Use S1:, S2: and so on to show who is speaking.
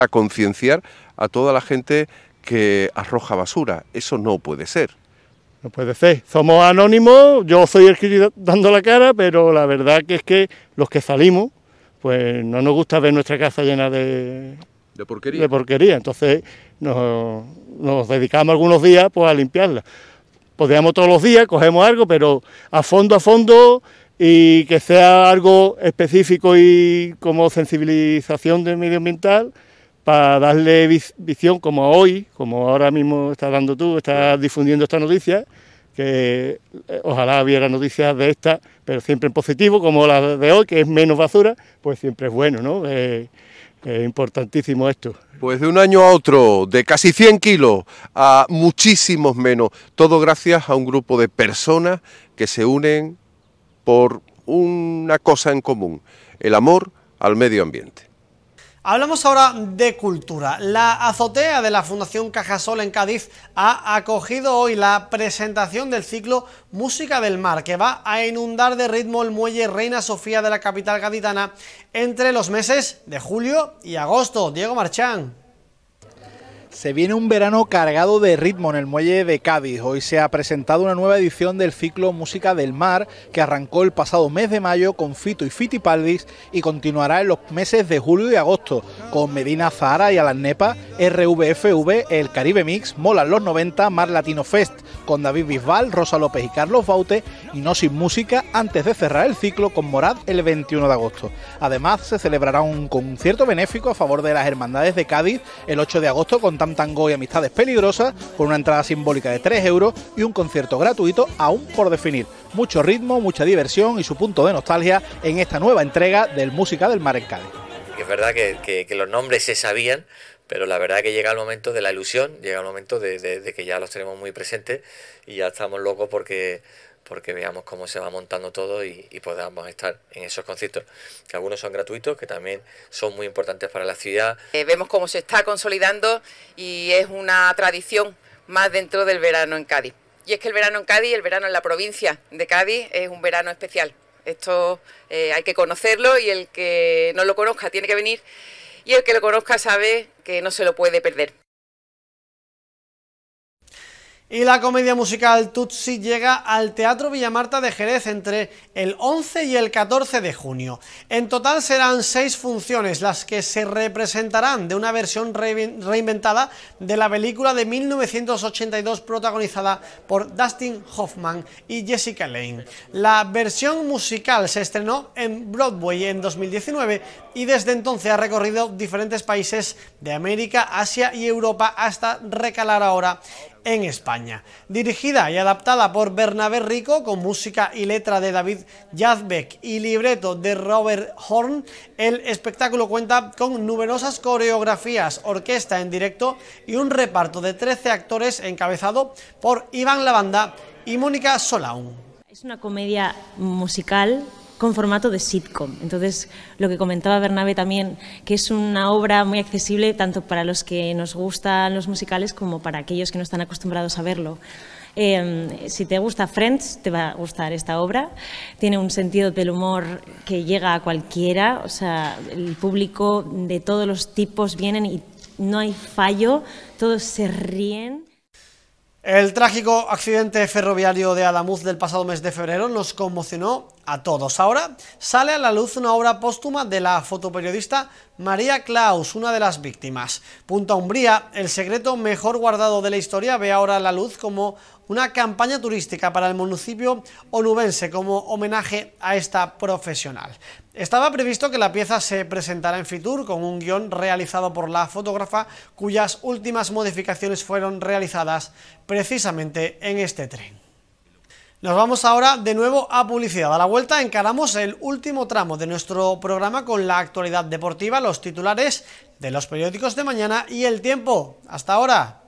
S1: a concienciar a toda la gente que arroja basura. Eso no puede ser.
S2: No puede ser. Somos anónimos, yo soy el que estoy dando la cara, pero la verdad que es que los que salimos, pues no nos gusta ver nuestra casa llena de porquería. Entonces nos dedicamos algunos días pues a limpiarla. Podríamos todos los días, cogemos algo, pero a fondo y que sea algo específico y como sensibilización del medioambiental para darle visión como hoy, como ahora mismo estás dando tú, estás difundiendo esta noticia, que ojalá hubiera noticias de esta, pero siempre en positivo, como la de hoy, que es menos basura, pues siempre es bueno, ¿no? Es importantísimo esto.
S1: Pues de un año a otro, de casi 100 kilos a muchísimos menos, todo gracias a un grupo de personas que se unen por una cosa en común, el amor al medio ambiente.
S3: Hablamos ahora de cultura. La azotea de la Fundación Cajasol en Cádiz ha acogido hoy la presentación del ciclo Música del Mar, que va a inundar de ritmo el muelle Reina Sofía de la capital gaditana entre los meses de julio y agosto. Diego Marchán.
S4: Se viene un verano cargado de ritmo en el muelle de Cádiz. Hoy se ha presentado una nueva edición del ciclo Música del Mar, que arrancó el pasado mes de mayo con Fito y Fitipaldis y continuará en los meses de julio y agosto con Medina Zahara y Alan Nepa, RVFV, El Caribe Mix, Molan los 90, Mar Latino Fest con David Bisbal, Rosa López y Carlos Baute y No Sin Música antes de cerrar el ciclo con Morad el 21 de agosto. Además se celebrará un concierto benéfico a favor de las Hermandades de Cádiz el 8 de agosto con Tam Tango y Amistades Peligrosas, con una entrada simbólica de 3 euros y un concierto gratuito aún por definir. Mucho ritmo, mucha diversión y su punto de nostalgia en esta nueva entrega del Música del Mar en Cádiz.
S5: Es verdad que los nombres se sabían, pero la verdad que llega el momento de la ilusión, llega el momento de que ya los tenemos muy presentes y ya estamos locos porque veamos cómo se va montando todo y podamos estar en esos conciertos, que algunos son gratuitos, que también son muy importantes para la ciudad.
S6: Vemos cómo se está consolidando y es una tradición más dentro del verano en Cádiz. Y es que el verano en Cádiz, el verano en la provincia de Cádiz, es un verano especial. Esto hay que conocerlo y el que no lo conozca tiene que venir y el que lo conozca sabe que no se lo puede perder.
S3: Y la comedia musical Tutsi llega al Teatro Villamarta de Jerez entre el 11 y el 14 de junio. En total serán 6 funciones las que se representarán de una versión reinventada de la película de 1982 protagonizada por Dustin Hoffman y Jessica Lange. La versión musical se estrenó en Broadway en 2019 y desde entonces ha recorrido diferentes países de América, Asia y Europa hasta recalar ahora en España. Dirigida y adaptada por Bernabé Rico, con música y letra de David Yazbek y libreto de Robert Horn, el espectáculo cuenta con numerosas coreografías, orquesta en directo y un reparto de 13 actores encabezado por Iván Lavanda y Mónica Solaun.
S7: Es una comedia musical con formato de sitcom. Entonces, lo que comentaba Bernabé también, que es una obra muy accesible tanto para los que nos gustan los musicales como para aquellos que no están acostumbrados a verlo. Si te gusta Friends, te va a gustar esta obra. Tiene un sentido del humor que llega a cualquiera, o sea, el público de todos los tipos vienen y no hay fallo, todos se ríen.
S3: El trágico accidente ferroviario de Adamuz del pasado mes de febrero nos conmocionó a todos. Ahora sale a la luz una obra póstuma de la fotoperiodista María Claus, una de las víctimas. Punta Umbría, el secreto mejor guardado de la historia, ve ahora a la luz como una campaña turística para el municipio onubense como homenaje a esta profesional. Estaba previsto que la pieza se presentara en Fitur con un guión realizado por la fotógrafa, cuyas últimas modificaciones fueron realizadas precisamente en este tren. Nos vamos ahora de nuevo a publicidad. A la vuelta encaramos el último tramo de nuestro programa con la actualidad deportiva, los titulares de los periódicos de mañana y el tiempo. Hasta ahora.